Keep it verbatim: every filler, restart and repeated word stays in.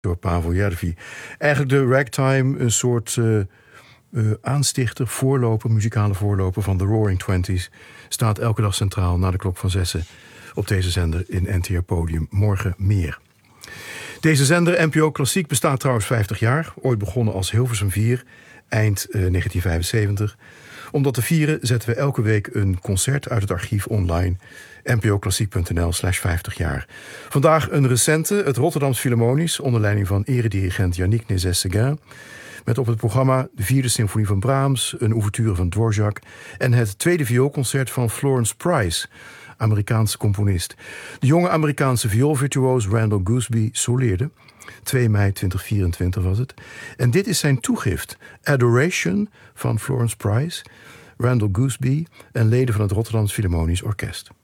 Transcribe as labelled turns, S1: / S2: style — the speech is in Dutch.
S1: door Pavel Järvi. Eigenlijk de ragtime, een soort uh, uh, aanstichter, voorloper, muzikale voorloper van de Roaring Twenties, staat elke dag centraal na de klok van zessen op deze zender in N T R Podium. Morgen meer. Deze zender, N P O Klassiek, bestaat trouwens vijftig jaar. Ooit begonnen als Hilversum vier, eind uh, negentien vijfenzeventig. Om dat te vieren zetten we elke week een concert uit het archief online. n p o klassiek punt n l slash vijftig jaar. Vandaag een recente, het Rotterdams Philharmonisch, onder leiding van eredirigent Yannick Nézet-Séguin. Met op het programma de vierde symfonie van Brahms, een ouverture van Dvorak en het tweede vioolconcert van Florence Price, Amerikaanse componist. De jonge Amerikaanse vioolvirtuoos Randall Gooseby soleerde. twee mei tweeduizend vierentwintig was het. En dit is zijn toegift, Adoration van Florence Price, Randall Gooseby en leden van het Rotterdams Philharmonisch Orkest.